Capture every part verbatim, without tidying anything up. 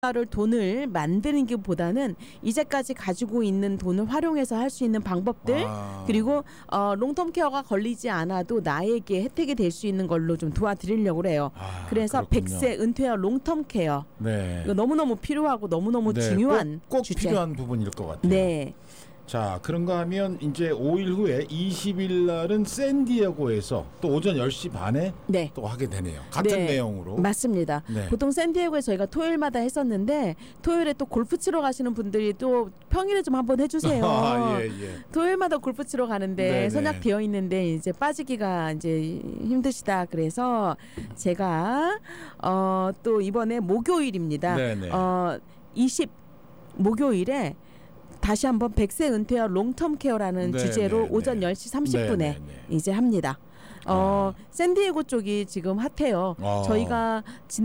를 돈을 만드는 게 보다는 이제까지 가지고 있는 돈을 활용해서 할 수 있는 방법들 아. 그리고 어, 롱텀 케어가 걸리지 않아도 나에게 혜택이 될 수 있는 걸로 좀 도와드리려고 그래요. 아, 그래서 그렇군요. 백 세 은퇴와 롱텀 케어 네. 이거 너무너무 필요하고 너무너무 네, 중요한 꼭, 꼭 주제. 필요한 부분일 것 같아요. 네. 자, 그런가 하면 이제 오 일 후에 이십 일 날은 샌디에고에서 또 오전 열 시 반에 네. 또 하게 되네요. 같은 네, 내용으로. 맞습니다. 네. 보통 샌디에고에 저희가 토요일마다 했었는데 토요일에 또 골프 치러 가시는 분들이 또 평일에 좀 한번 해주세요. 아, 예, 예. 토요일마다 골프 치러 가는데 네네. 선약 비어 있는데 이제 빠지기가 이제 힘드시다. 그래서 제가 어, 또 이번에 목요일입니다. 네네. 어, 이십 목요일에 다시 한번 백 세 은퇴와 롱텀 케어라는 네네네. 주제로 오전 열 시 삼십 분에 네네네. 이제 합니다. 어, 아. 샌디에고 쪽이 지금 핫해요. 아. 저희가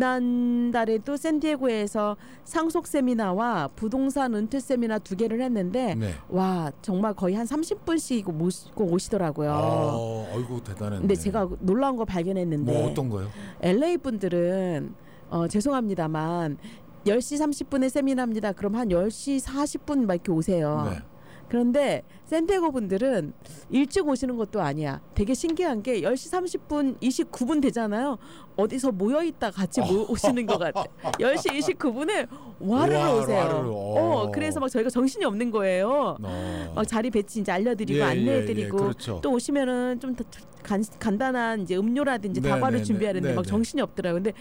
지난달에도 샌디에고에서 상속 세미나와 부동산 은퇴 세미나 두 개를 했는데 네. 와 정말 거의 한 삼십 분씩 모시고 오시더라고요. 아, 아이고 대단했네. 근데 제가 놀라운 거 발견했는데 뭐 어떤 거요? 엘에이 분들은 어, 죄송합니다만 열 시 삼십 분에 세미나입니다. 그럼 한 열 시 사십 분 막 이렇게 오세요. 네. 그런데 샌디에고 분들은 일찍 오시는 것도 아니야. 되게 신기한 게 열 시 삼십 분 이십구 분 되잖아요. 어디서 모여있다 같이 모, 오시는 것 같아. 열 시 이십구 분에 와르르 와르르, 오세요. 와르르. 어, 그래서 막 저희가 정신이 없는 거예요. 어. 막 자리 배치 이제 알려드리고 예, 안내해드리고 예, 예, 그렇죠. 또 오시면은 좀 더 간, 간단한 이제 음료라든지 네, 다과를 네, 준비하는데 네, 막 네. 정신이 없더라고요. 근데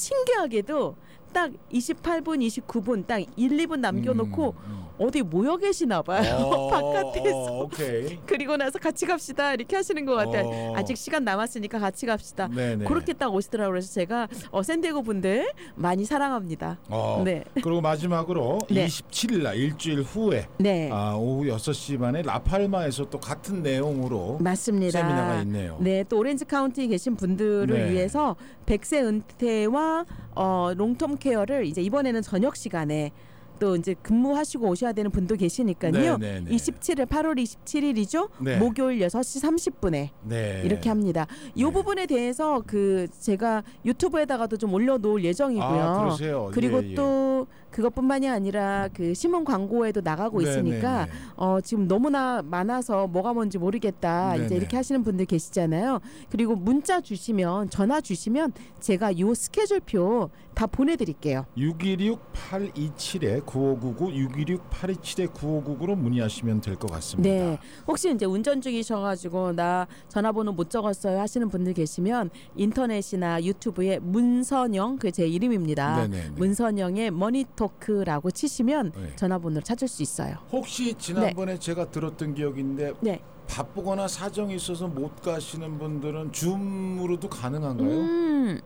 신기하게도 딱 이십팔 분, 이십구 분 딱 일, 이 분 남겨놓고 음, 음. 어디 모여 계시나 봐요. 어, 바깥에서. 어, 오케이. 그리고 나서 같이 갑시다 이렇게 하시는 것 같아요. 어. 아직 시간 남았으니까 같이 갑시다. 네네. 그렇게 딱 오시더라고요. 그래서 제가 어, 샌디에고 분들 많이 사랑합니다. 어, 네. 그리고 마지막으로 네. 이십칠 일 날 일주일 후에 네. 아, 오후 여섯 시 반에 라팔마에서 또 같은 내용으로 맞습니다. 세미나가 있네요. 네, 또 오렌지 카운티에 계신 분들을 네. 위해서 백 세 은퇴와 어, 롱텀 케어를 이제 이번에는 저녁 시간에 또 이제 근무하시고 오셔야 되는 분도 계시니까요. 네, 네, 네. 이십칠 일 팔월 이십칠 일이죠. 네. 목요일 여섯 시 삼십 분에 네. 이렇게 합니다. 이 네. 부분에 대해서 그 제가 유튜브에다가도 좀 올려놓을 예정이고요. 아, 그러세요? 그리고 예, 예. 또 그것뿐만이 아니라 그 신문 광고에도 나가고 네, 있으니까 네, 네. 어, 지금 너무나 많아서 뭐가 뭔지 모르겠다 네, 이제 네. 이렇게 하시는 분들 계시잖아요. 그리고 문자 주시면 전화 주시면 제가 요 스케줄표 다 보내드릴게요. 육일육 팔이칠 구오구구 육일육 팔이칠 구오구구로 문의하시면 될 것 같습니다. 네. 혹시 이제 운전 중이셔가지고 나 전화번호 못 적었어요 하시는 분들 계시면 인터넷이나 유튜브에 문선영 그 제 이름입니다. 네네네. 문선영의 머니토크라고 치시면 네. 전화번호를 찾을 수 있어요. 혹시 지난번에 제가 들었던 기억인데 네. 바쁘거나 사정이 있어서 못 가시는 분들은 줌으로도 가능한가요? 음,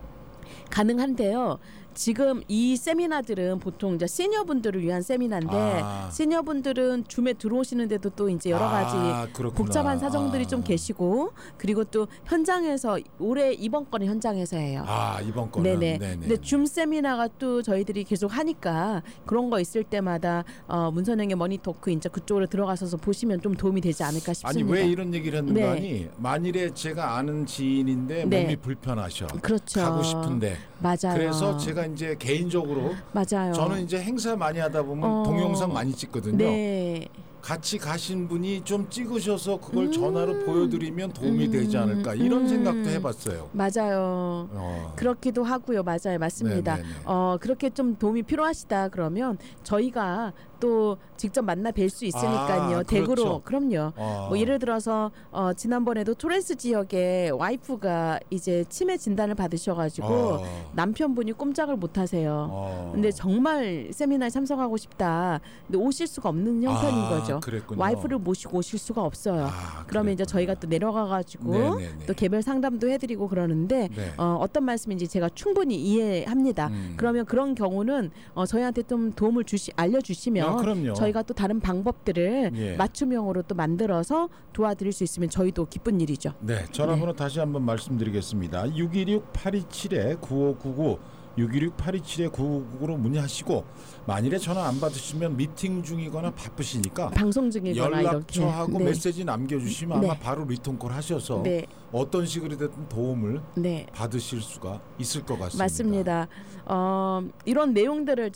가능한데요. 지금 이 세미나들은 보통 이제 시니어분들을 위한 세미나인데 아. 시니어분들은 줌에 들어오시는데도 또 이제 여러 가지 아, 그렇구나. 복잡한 사정들이 아. 좀 계시고 그리고 또 현장에서 올해 이번 건은 현장에서 해요. 아, 이번 거는 네네. 네네. 근데 줌 세미나가 또 저희들이 계속 하니까 그런 거 있을 때마다 어, 문선영의 머니토크 이제 그쪽으로 들어가셔서 보시면 좀 도움이 되지 않을까 싶습니다. 아니 왜 이런 얘기를 했는가 네. 하니 만일에 제가 아는 지인인데 네. 몸이 불편하셔 그렇죠. 가고 싶은데 맞아요. 그래서 제가 이제 개인적으로 맞아요. 저는 이제 행사 많이 하다 보면 어. 동영상 많이 찍거든요. 네. 같이 가신 분이 좀 찍으셔서 그걸 음. 전화로 보여드리면 도움이 되지 않을까 이런 음. 생각도 해봤어요. 맞아요. 어. 그렇기도 하고요. 맞아요. 맞습니다. 네네네. 어, 그렇게 좀 도움이 필요하시다 그러면 저희가 또 직접 만나 뵐 수 있으니까요. 아, 댁으로. 그렇죠. 그럼요. 어. 뭐 예를 들어서 어, 지난번에도 토렌스 지역에 와이프가 이제 치매 진단을 받으셔가지고 어. 남편분이 꼼짝을 못 하세요. 어. 근데 정말 세미나에 참석하고 싶다. 근데 오실 수가 없는 형편인 아, 거죠. 그랬군요. 와이프를 모시고 오실 수가 없어요. 아, 그러면 이제 그랬구나. 저희가 또 내려가가지고 네네네. 또 개별 상담도 해드리고 그러는데 네. 어, 어떤 말씀인지 제가 충분히 이해합니다. 음. 그러면 그런 경우는 어, 저희한테 좀 도움을 주시 알려주시면 아, 그럼요. 저희가 또 다른 방법들을 예. 맞춤형으로 또 만들어서 도와드릴 수 있으면 저희도 기쁜 일이죠. 네, 전화번호 다시 한번 말씀드리겠습니다. 육일육 팔이칠 구오구구 육일육 팔이칠 구구구로 문의하시고 만일에 전화 안 받으시면 미팅 중이거나 바쁘시니까 방송 중이거나 연락처하고 이렇게. 네. 메시지 남겨주시면 네. 아마 바로 리턴콜 하셔서 네. 어떤 식으로든 도움을 네. 받으실 수가 있을 것 같습니다. 맞습니다. 어, 이런 내용들을